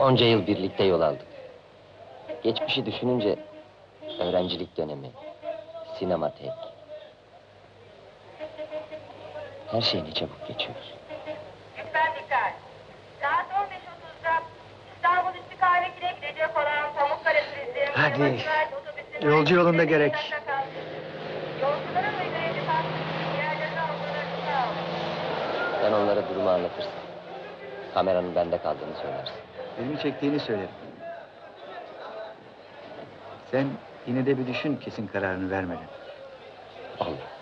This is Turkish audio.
Onca yıl birlikte yol aldık. Geçmişi düşününce... öğrencilik dönemi, sinematek... her şey ne çabuk geçiyor. Lütfen dikkat! Saat 15.30'da İstanbul istikametine gidecek olan Pamukkale Turizm... Hadi, yolcu yolunda gerek. Yolcuların ve görevli taksinin yerlerini almalarını sağlayın. Sen onlara durumu anlatırsın. Kameranın bende kaldığını söylersin. Filmi çektiğini söylerim. Sen yine de bir düşün kesin kararını vermeden. Allah.